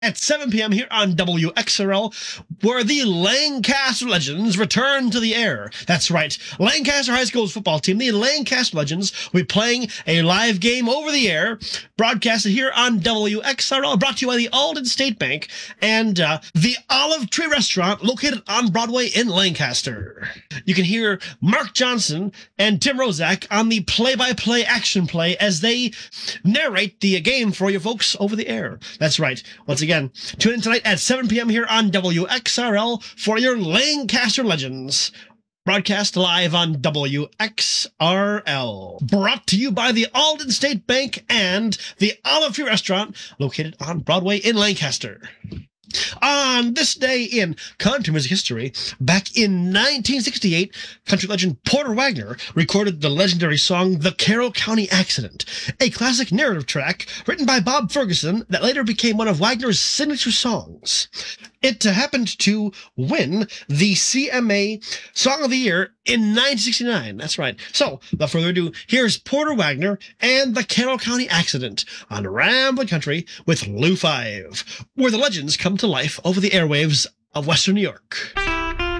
at 7 p.m. here on WXRL, where the Lancaster Legends return to the air. That's right, Lancaster High School's football team, the Lancaster Legends, will be playing a live game over the air, broadcasted here on WXRL, brought to you by the Alden State Bank and the Olive Tree Restaurant, located on Broadway in Lancaster. You can hear Mark Johnson and Tim Rozak on the play-by-play action play as they narrate the game for you folks over the air. That's right. Once again, tune in tonight at 7 p.m. here on WXRL for your Lancaster Legends. Broadcast live on WXRL. Brought to you by the Alden State Bank and the Olive Tree Restaurant, located on Broadway in Lancaster. On this day in country music history, back in 1968, country legend Porter Wagoner recorded the legendary song The Carroll County Accident, a classic narrative track written by Bob Ferguson that later became one of Wagner's signature songs. It happened to win the CMA Song of the Year in 1969. That's right. So, without further ado, here's Porter Wagoner and the Carroll County Accident on Ramblin' Country with Lou 5, where the legends come to life over the airwaves of Western New York.